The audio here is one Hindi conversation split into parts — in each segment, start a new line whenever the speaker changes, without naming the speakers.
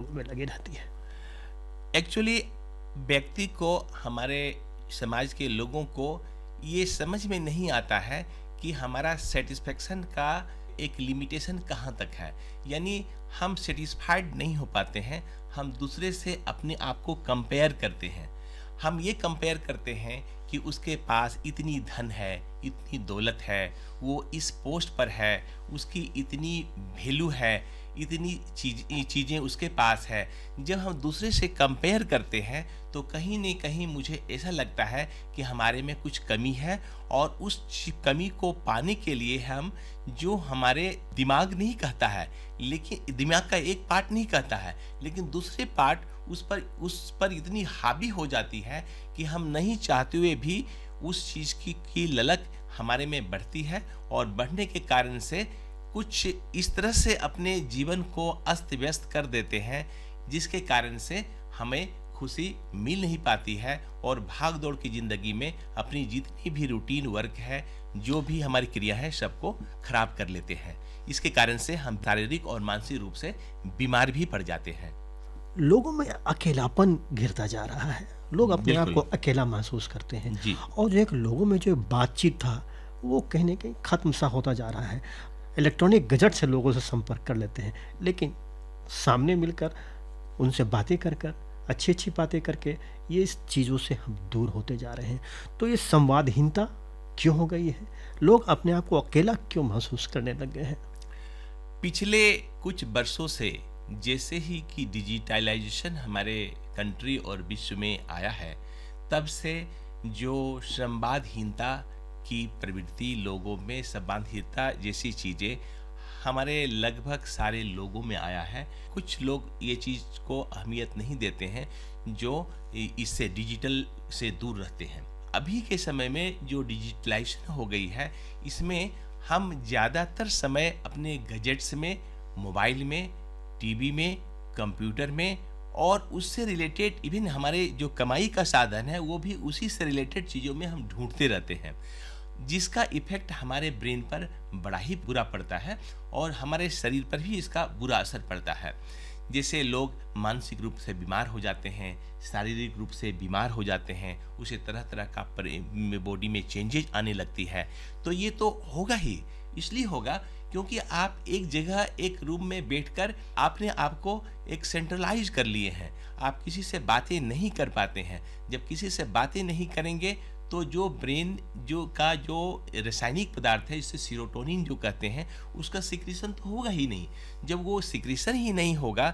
में लगी रहती है।
एक्चुअली व्यक्ति को, हमारे समाज के लोगों को ये समझ में नहीं आता है कि हमारा सेटिस्फेक्शन का एक लिमिटेशन कहाँ तक है। यानी हम सेटिस्फाइड नहीं हो पाते हैं, हम दूसरे से अपने आप को कंपेयर करते हैं। हम ये कंपेयर करते हैं कि उसके पास इतनी धन है, इतनी दौलत है, वो इस पोस्ट पर है, उसकी इतनी वैल्यू है, इतनी चीज़ें उसके पास है। जब हम दूसरे से कंपेयर करते हैं तो कहीं न कहीं मुझे ऐसा लगता है कि हमारे में कुछ कमी है, और उस कमी को पाने के लिए हम, जो हमारे दिमाग नहीं कहता है, लेकिन दिमाग का एक पार्ट नहीं कहता है, लेकिन दूसरे पार्ट उस पर इतनी हावी हो जाती है कि हम नहीं चाहते हुए भी उस चीज़ की ललक हमारे में बढ़ती है, और बढ़ने के कारण से कुछ इस तरह से अपने जीवन को अस्त व्यस्त कर देते हैं, जिसके कारण से हमें खुशी मिल नहीं पाती है, और भाग दौड़ की ज़िंदगी में अपनी जितनी भी रूटीन वर्क है, जो भी हमारी क्रिया है, सबको खराब कर लेते हैं। इसके कारण से हम शारीरिक और मानसिक रूप से बीमार भी पड़ जाते हैं।
लोगों में अकेलापन घिरता जा रहा है, लोग अपने आप को अकेला महसूस करते हैं,
जी।
और एक लोगों में जो बातचीत था वो कहीं न कहीं खत्म सा होता जा रहा है। इलेक्ट्रॉनिक गैजेट से लोगों से संपर्क कर लेते हैं, लेकिन सामने मिलकर उनसे बातें कर कर, अच्छी अच्छी बातें करके, ये इस चीज़ों से हम दूर होते जा रहे हैं। तो ये संवादहीनता क्यों हो गई है? लोग अपने आप को अकेला क्यों महसूस करने लग गए हैं?
पिछले कुछ वर्षों से जैसे ही कि डिजिटलाइजेशन हमारे कंट्री और विश्व में आया है, तब से जो संवादहीनता की प्रवृत्ति लोगों में, संवादहीनता जैसी चीज़ें हमारे लगभग सारे लोगों में आया है। कुछ लोग ये चीज़ को अहमियत नहीं देते हैं, जो इससे, डिजिटल से दूर रहते हैं। अभी के समय में जो डिजिटलाइजेशन हो गई है, इसमें हम ज़्यादातर समय अपने गैजेट्स में, मोबाइल में, टीवी में, कंप्यूटर में, और उससे रिलेटेड इवन हमारे जो कमाई का साधन है, वो भी उसी से रिलेटेड चीज़ों में हम ढूंढते रहते हैं, जिसका इफेक्ट हमारे ब्रेन पर बड़ा ही बुरा पड़ता है, और हमारे शरीर पर भी इसका बुरा असर पड़ता है। जैसे लोग मानसिक रूप से बीमार हो जाते हैं, शारीरिक रूप से बीमार हो जाते हैं, उसे तरह तरह का बॉडी में चेंजेज आने लगती है। तो ये तो होगा ही, इसलिए होगा क्योंकि आप एक जगह, एक रूम में बैठकर आपने आप को एक सेंट्रलाइज कर लिए हैं। आप किसी से बातें नहीं कर पाते हैं। जब किसी से बातें नहीं करेंगे तो जो ब्रेन जो रासायनिक पदार्थ है, जिसे सीरोटोनिन जो कहते हैं, उसका सिक्रीशन तो होगा ही नहीं। जब वो सिक्रीशन ही नहीं होगा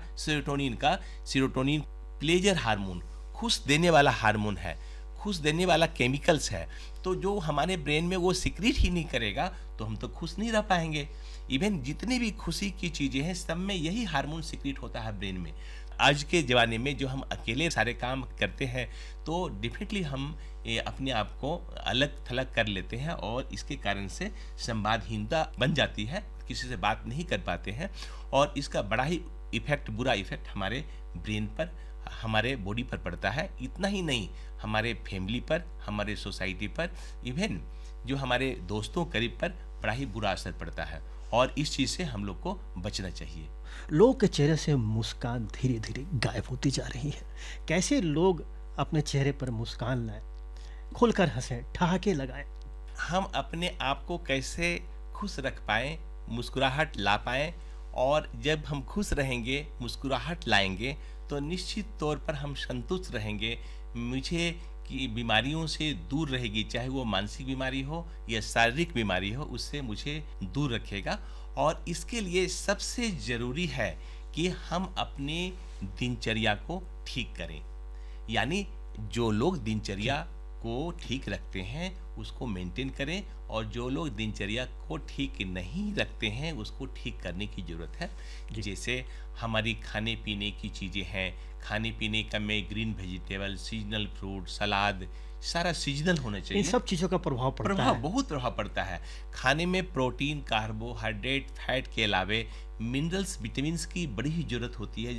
सीरोटोनिन प्लेजर हार्मोन, खुश देने वाला हार्मोन है, खुश देने वाला केमिकल्स है, तो जो हमारे ब्रेन में वो सिक्रीट ही नहीं करेगा तो हम तो खुश नहीं रह पाएंगे। इवन जितनी भी खुशी की चीज़ें हैं, सब में यही हार्मोन सिक्रीट होता है ब्रेन में। आज के ज़माने में जो हम अकेले सारे काम करते हैं, तो डेफिनेटली हम अपने आप को अलग थलग कर लेते हैं, और इसके कारण से संवादहीनता बन जाती है, किसी से बात नहीं कर पाते हैं, और इसका बड़ा ही बुरा इफेक्ट हमारे ब्रेन पर, हमारे बॉडी पर पड़ता है। इतना ही नहीं, हमारे फैमिली पर, हमारे सोसाइटी पर, इवन जो हमारे दोस्तों करीब पर बड़ा ही बुरा असर पड़ता है, और इस चीज़ से हम लोग को बचना चाहिए।
लोगों के चेहरे से मुस्कान धीरे धीरे गायब होती जा रही है। कैसे लोग अपने चेहरे पर मुस्कान लाएं, खुलकर हंसें, ठहाके लगाएं?
हम अपने आप को कैसे खुश रख पाएं, मुस्कुराहट ला पाएं, और जब हम खुश रहेंगे, मुस्कुराहट लाएंगे, तो निश्चित तौर पर हम संतुष्ट रहेंगे। मुझे कि बीमारियों से दूर रहेगी, चाहे वो मानसिक बीमारी हो या शारीरिक बीमारी हो, उससे मुझे दूर रखेगा। और इसके लिए सबसे ज़रूरी है कि हम अपने दिनचर्या को ठीक करें। यानी जो लोग दिनचर्या को ठीक रखते हैं उसको मेंटेन करें, और जो लोग दिनचर्या को ठीक नहीं रखते हैं उसको ठीक करने की ज़रूरत है। जैसे हमारी खाने पीने की चीज़ें हैं, खाने पीने का में ग्रीन वेजिटेबल, सीजनल फ्रूट, सलाद, सारा सीजनल होना चाहिए।
इन सब चीज़ों का प्रभाव पड़ता है।
बहुत प्रभाव पड़ता है। खाने में प्रोटीन, कार्बोहाइड्रेट, फैट के अलावे मिनरल्स, विटामिन्स की बड़ी ही ज़रूरत होती है।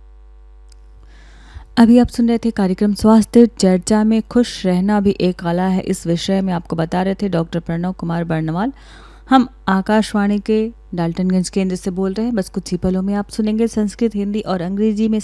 अभी आप सुन रहे थे कार्यक्रम स्वास्थ्य चर्चा में खुश रहना भी एक कला है। इस विषय में आपको बता रहे थे डॉक्टर प्रणव कुमार बर्नवाल। हम आकाशवाणी के डाल्टनगंज केंद्र से बोल रहे हैं। बस कुछ ही पलों में आप सुनेंगे संस्कृत, हिंदी और अंग्रेजी में